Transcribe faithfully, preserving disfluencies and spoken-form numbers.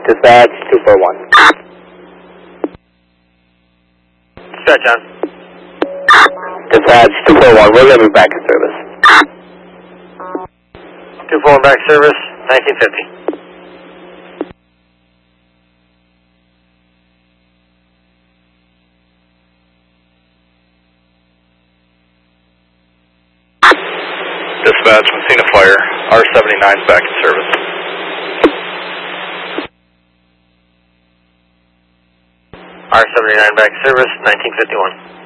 Dispatch two four one. Dispatch on. Dispatch two four one, we're going to be back in service. two four one back service, nineteen fifty. Dispatch, Messina Fire, R seventy-nine back in service. R seventy-nine back service, nineteen fifty-one.